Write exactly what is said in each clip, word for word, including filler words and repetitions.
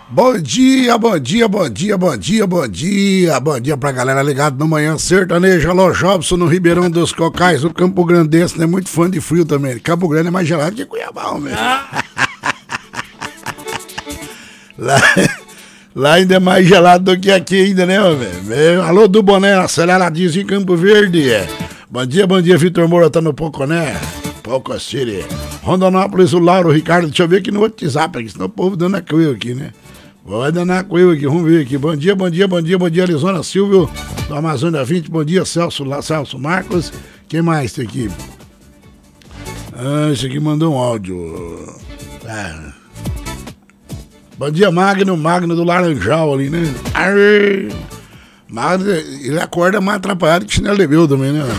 Bom dia, bom dia, bom dia, bom dia, bom dia, bom dia pra galera ligada no Manhã Sertanejo. Alô, Jobson, no Ribeirão dos Cocais, o Campo Grandense, né? Muito fã de frio também. Campo Grande é mais gelado que Cuiabá, mesmo. Ah. lá, lá ainda é mais gelado do que aqui ainda, né, velho? Alô, do Boné, aceleradinho em Campo Verde. Bom dia, bom dia, Vitor Moura, tá no Poconé. Poco City. Rondonópolis, o Lauro, o Ricardo, deixa eu ver aqui no WhatsApp, aqui, senão o povo dando a coisa aqui, né? Vai danar com eu aqui, vamos ver aqui. Bom dia, bom dia, bom dia, bom dia, Arizona Silvio, do Amazônia vinte. Bom dia, Celso, Celso Marcos. Quem mais tem aqui? Ah, esse aqui mandou um áudio. Ah. Bom dia, Magno, Magno do Laranjal ali, né? Arre. Magno, ele acorda mais atrapalhado que chinelo de meu também, né?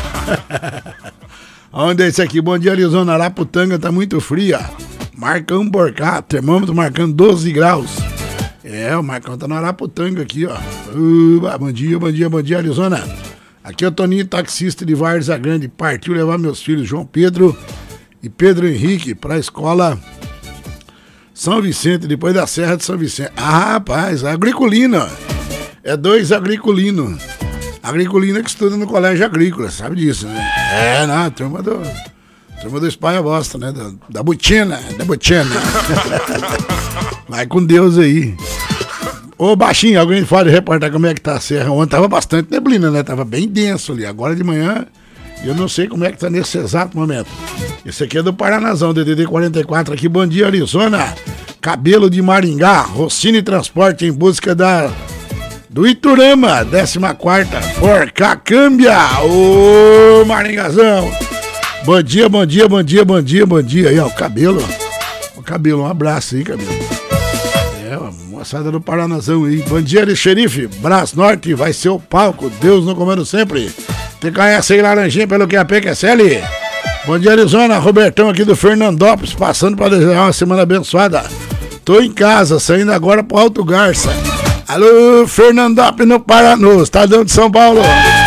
Onde é esse aqui? Bom dia, Arizona, Araputanga, tá muito fria. Marcão por cá, termômetro marcando doze graus. É, o Marcão tá no Araputanga aqui, ó. Uh, bom dia, bom dia, bom dia, Arizona. Aqui é o Toninho, taxista de Várzea Grande. Partiu levar meus filhos, João Pedro e Pedro Henrique, pra escola São Vicente, depois da Serra de São Vicente. Ah, rapaz, agriculina. É dois agriculinos. Agriculina que estuda no colégio agrícola, sabe disso, né? É, não, turma do... Turma do Espanha bosta, né? Da, da Butina, da Butina. Vai com Deus aí. Ô, baixinho, alguém pode reportar como é que tá a serra? Ontem tava bastante neblina, né? Tava bem denso ali. Agora de manhã, eu não sei como é que tá nesse exato momento. Esse aqui é do Paranazão, D D D quarenta e quatro aqui. Bom dia, Arizona. Cabelo de Maringá. Rossini Transporte em busca da... do Iturama, décima quarta. Porca Câmbia. Ô, Maringazão. Bom dia, bom dia, bom dia, bom dia, bom dia. Aí, ó, o cabelo. O cabelo, um abraço aí, cabelo. É, uma moçada do Paranazão aí. Bom dia, de xerife. Brás Norte, vai ser o palco. Deus no comando sempre. T K S aí, Laranjinha, pelo Q A P, Q S L. Bom dia, Arizona. Robertão aqui do Fernandópolis, passando para desejar uma semana abençoada. Tô em casa, saindo agora pro Alto Garça. Alô, Fernandópolis no Paraná, estadão de São Paulo.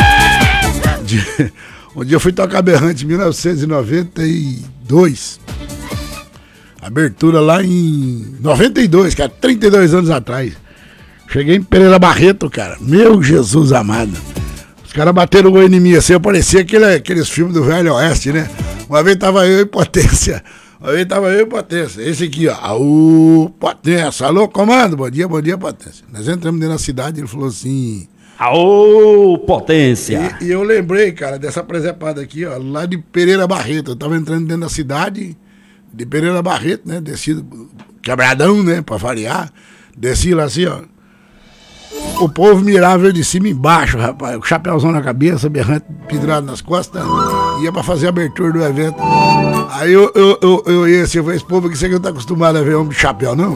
Um dia eu fui tocar Berrante em mil novecentos e noventa e dois. Abertura lá em noventa e dois, cara, trinta e dois anos atrás. Cheguei em Pereira Barreto, cara. Meu Jesus amado. Os caras bateram o olho em mim assim, eu parecia aquele, aqueles filmes do Velho Oeste, né? Uma vez tava eu em Potência. Uma vez tava eu em Potência. Esse aqui, ó. Aô, Potência. Alô, comando. Bom dia, bom dia, Potência. Nós entramos dentro da cidade e ele falou assim... Aô, Potência! E, e eu lembrei, cara, dessa presepada aqui, ó, lá de Pereira Barreto. Eu tava entrando dentro da cidade de Pereira Barreto, né? Desci, quebradão, né? Pra variar. Desci lá assim, ó. O povo mirava eu de cima e embaixo, rapaz. O chapéuzão na cabeça, berrante pendurado nas costas. Ia pra fazer a abertura do evento. Aí eu, eu, eu, eu ia assim, eu falei, esse povo aqui, você que não tá acostumado a ver homem de chapéu, não?